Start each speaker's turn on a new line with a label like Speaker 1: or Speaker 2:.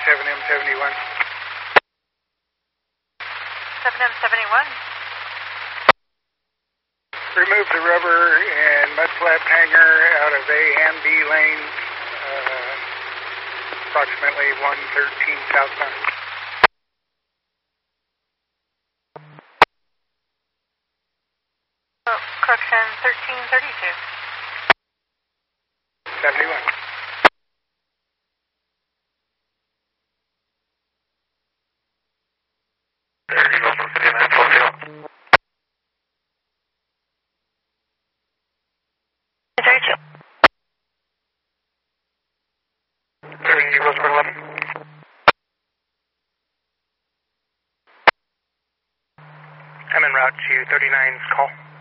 Speaker 1: 7M71.
Speaker 2: 7M71.
Speaker 1: Remove the rubber and mud flap hanger out of A and B lanes, approximately 113 southbound.
Speaker 2: Oh, correction, 1332.
Speaker 1: 71.
Speaker 3: I'm en route to 39's call.